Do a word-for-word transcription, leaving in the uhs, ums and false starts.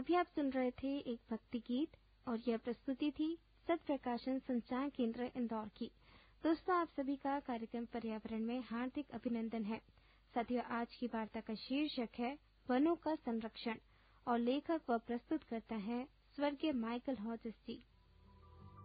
अभी आप सुन रहे थे एक भक्ति गीत और यह प्रस्तुति थी सत प्रकाशन संचार केंद्र इंदौर की। दोस्तों, आप सभी का कार्यक्रम पर्यावरण में हार्दिक अभिनंदन है। साथियों, आज की वार्ता का शीर्षक है वनों का संरक्षण और लेखक व प्रस्तुत करता है स्वर्गीय माइकल हॉजिस जी।